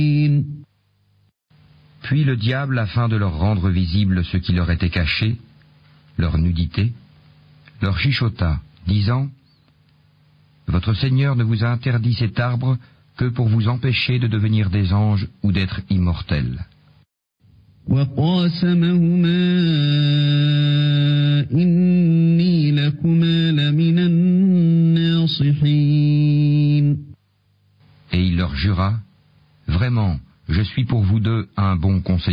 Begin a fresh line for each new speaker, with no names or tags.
Puis le diable, afin de leur rendre visible ce qui leur était caché, leur nudité, leur chuchota, disant « Votre Seigneur ne vous a interdit cet arbre que pour vous empêcher de devenir des anges ou d'être immortels. »
وقاسمهما إني لكما لمن الناصحين.
Et il leur jura « Vraiment, je suis pour vous deux un bon conseiller. »